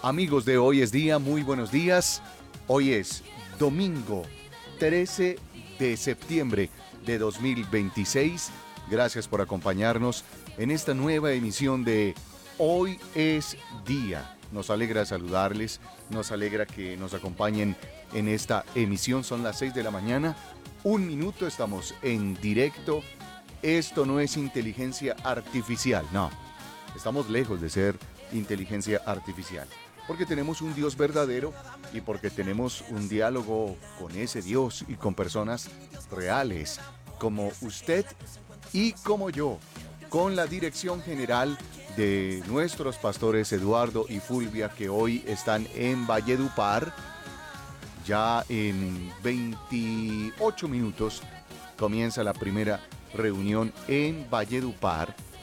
Amigos de Hoy es Día, muy buenos días. Hoy es domingo 13 de septiembre de 2026. Gracias por acompañarnos en esta nueva emisión de Hoy es Día. Nos alegra saludarles, nos alegra que nos acompañen en esta emisión. Son las 6 de la mañana, un minuto, estamos en directo. Esto no es inteligencia artificial, no. Estamos lejos de ser inteligencia artificial, porque tenemos un Dios verdadero y porque tenemos un diálogo con ese Dios y con personas reales, como usted y como yo, con la dirección general de nuestros pastores Eduardo y Fulvia, que hoy están en Valledupar. Ya en 28 minutos comienza la primera reunión en Valledupar.